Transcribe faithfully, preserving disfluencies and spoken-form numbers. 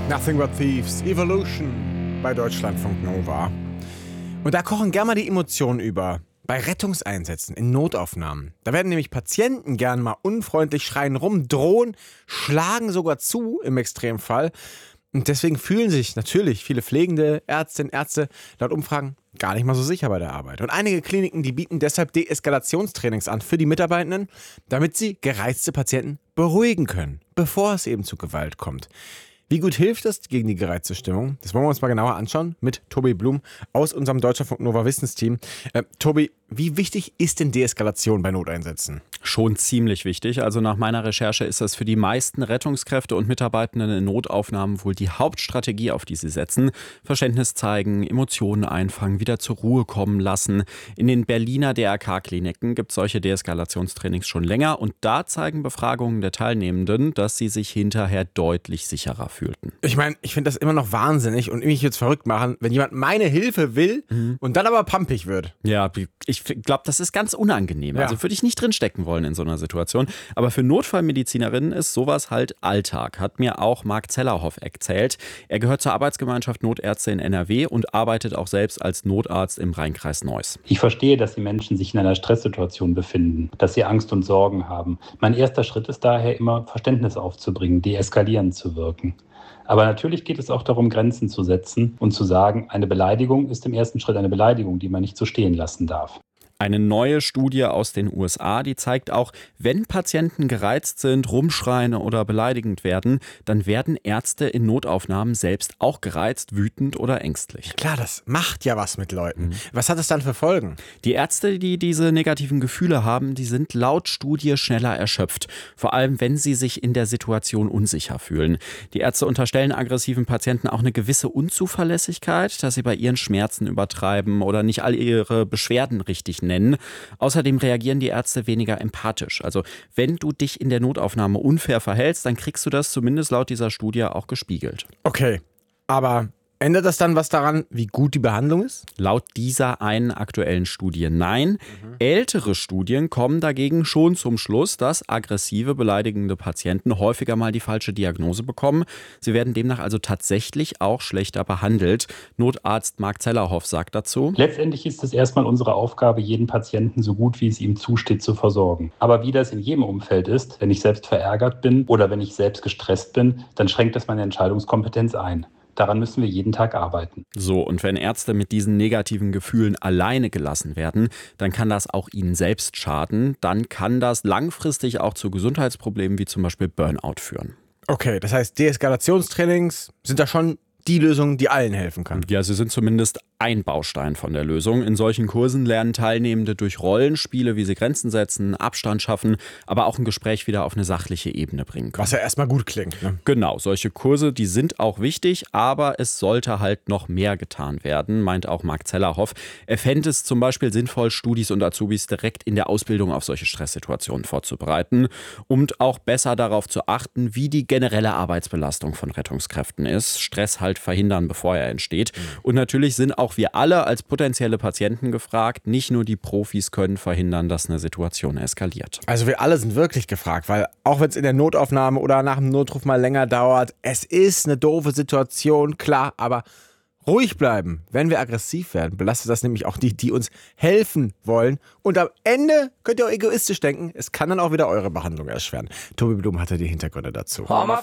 Nothing But Thieves, Evolution bei Deutschlandfunk Nova. Und da kochen gerne mal die Emotionen über. Bei Rettungseinsätzen, in Notaufnahmen. Da werden nämlich Patienten gern mal unfreundlich schreien rum, drohen, schlagen sogar zu im Extremfall. Und deswegen fühlen sich natürlich viele Pflegende, Ärztinnen, Ärzte laut Umfragen gar nicht mal so sicher bei der Arbeit. Und einige Kliniken, die bieten deshalb Deeskalationstrainings an für die Mitarbeitenden, damit sie gereizte Patienten beruhigen können, bevor es eben zu Gewalt kommt. Wie gut hilft das gegen die gereizte Stimmung? Das wollen wir uns mal genauer anschauen mit Tobi Blum aus unserem Deutschlandfunk Nova Wissensteam. Äh, Tobi, wie wichtig ist denn Deeskalation bei Noteinsätzen? Schon ziemlich wichtig. Also nach meiner Recherche ist das für die meisten Rettungskräfte und Mitarbeitenden in Notaufnahmen wohl die Hauptstrategie, auf die sie setzen. Verständnis zeigen, Emotionen einfangen, wieder zur Ruhe kommen lassen. In den Berliner D R K-Kliniken gibt es solche Deeskalationstrainings schon länger. Und da zeigen Befragungen der Teilnehmenden, dass sie sich hinterher deutlich sicherer fühlten. Ich meine, ich finde das immer noch wahnsinnig und mich jetzt verrückt machen, wenn jemand meine Hilfe will mhm. und dann aber pampig wird. Ja, ich glaube, das ist ganz unangenehm. Ja. Also würde ich nicht drinstecken wollen in so einer Situation. Aber für Notfallmedizinerinnen ist sowas halt Alltag, hat mir auch Marc Zellerhoff erzählt. Er gehört zur Arbeitsgemeinschaft Notärzte in N R W und arbeitet auch selbst als Notarzt im Rheinkreis Neuss. Ich verstehe, dass die Menschen sich in einer Stresssituation befinden, dass sie Angst und Sorgen haben. Mein erster Schritt ist daher immer, Verständnis aufzubringen, deeskalierend zu wirken. Aber natürlich geht es auch darum, Grenzen zu setzen und zu sagen, eine Beleidigung ist im ersten Schritt eine Beleidigung, die man nicht so stehen lassen darf. Eine neue Studie aus den U S A, die zeigt auch, wenn Patienten gereizt sind, rumschreien oder beleidigend werden, dann werden Ärzte in Notaufnahmen selbst auch gereizt, wütend oder ängstlich. Klar, das macht ja was mit Leuten. Mhm. Was hat es dann für Folgen? Die Ärzte, die diese negativen Gefühle haben, die sind laut Studie schneller erschöpft. Vor allem, wenn sie sich in der Situation unsicher fühlen. Die Ärzte unterstellen aggressiven Patienten auch eine gewisse Unzuverlässigkeit, dass sie bei ihren Schmerzen übertreiben oder nicht all ihre Beschwerden richtig nennen. Nennen. Außerdem reagieren die Ärzte weniger empathisch. Also wenn du dich in der Notaufnahme unfair verhältst, dann kriegst du das zumindest laut dieser Studie auch gespiegelt. Okay, aber ändert das dann was daran, wie gut die Behandlung ist? Laut dieser einen aktuellen Studie nein. Mhm. Ältere Studien kommen dagegen schon zum Schluss, dass aggressive, beleidigende Patienten häufiger mal die falsche Diagnose bekommen. Sie werden demnach also tatsächlich auch schlechter behandelt. Notarzt Marc Zellerhoff sagt dazu: Letztendlich ist es erstmal unsere Aufgabe, jeden Patienten so gut wie es ihm zusteht zu versorgen. Aber wie das in jedem Umfeld ist, wenn ich selbst verärgert bin oder wenn ich selbst gestresst bin, dann schränkt das meine Entscheidungskompetenz ein. Daran müssen wir jeden Tag arbeiten. So, und wenn Ärzte mit diesen negativen Gefühlen alleine gelassen werden, dann kann das auch ihnen selbst schaden. Dann kann das langfristig auch zu Gesundheitsproblemen wie zum Beispiel Burnout führen. Okay, das heißt, Deeskalationstrainings sind da schon die Lösung, die allen helfen kann. Ja, sie sind zumindest ein Baustein von der Lösung. In solchen Kursen lernen Teilnehmende durch Rollenspiele, wie sie Grenzen setzen, Abstand schaffen, aber auch ein Gespräch wieder auf eine sachliche Ebene bringen können. Was ja erstmal gut klingt. Ne? Genau, solche Kurse, die sind auch wichtig, aber es sollte halt noch mehr getan werden, meint auch Marc Zellerhoff. Er fände es zum Beispiel sinnvoll, Studis und Azubis direkt in der Ausbildung auf solche Stresssituationen vorzubereiten und auch besser darauf zu achten, wie die generelle Arbeitsbelastung von Rettungskräften ist. Stress halt verhindern, bevor er entsteht. Mhm. Und natürlich sind auch wir alle als potenzielle Patienten gefragt. Nicht nur die Profis können verhindern, dass eine Situation eskaliert. Also wir alle sind wirklich gefragt, weil auch wenn es in der Notaufnahme oder nach dem Notruf mal länger dauert, es ist eine doofe Situation, klar, aber ruhig bleiben. Wenn wir aggressiv werden, belastet das nämlich auch die, die uns helfen wollen. Und am Ende könnt ihr auch egoistisch denken, es kann dann auch wieder eure Behandlung erschweren. Tobi Blum hatte die Hintergründe dazu.